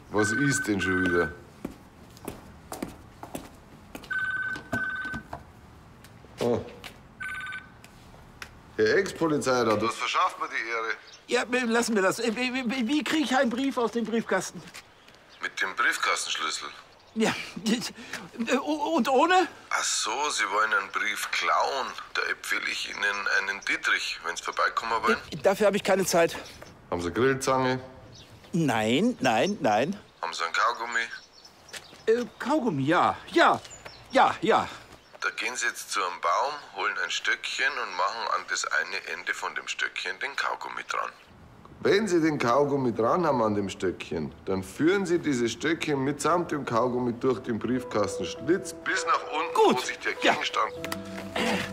Was ist denn schon wieder? Oh. Herr Ex-Polizeirat, was verschafft mir die Ehre? Ja, lassen wir das. Wie kriege ich einen Brief aus dem Briefkasten? Mit dem Briefkastenschlüssel. Ja, und ohne? Ach so, Sie wollen einen Brief klauen. Da empfehle ich Ihnen einen Dietrich, wenn Sie vorbeikommen wollen. Dafür habe ich keine Zeit. Haben Sie Grillzange? Nein. Haben Sie einen Kaugummi? Kaugummi, ja. Da gehen Sie jetzt zu einem Baum, holen ein Stöckchen und machen an das eine Ende von dem Stöckchen den Kaugummi dran. Wenn Sie den Kaugummi dran haben an dem Stöckchen, dann führen Sie dieses Stöckchen mitsamt dem Kaugummi durch den Briefkastenschlitz bis nach unten, Gut. wo sich der Gegenstand...